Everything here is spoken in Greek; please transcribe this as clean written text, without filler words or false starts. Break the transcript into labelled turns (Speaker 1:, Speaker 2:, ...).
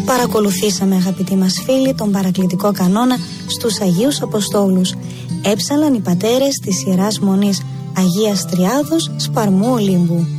Speaker 1: Παρακολουθήσαμε, αγαπητοί μας φίλοι, τον παρακλητικό κανόνα στους Αγίους Αποστόλους. Έψαλαν οι πατέρες της Ιεράς Μονής Αγίας Τριάδος Σπαρμού Ολύμπου.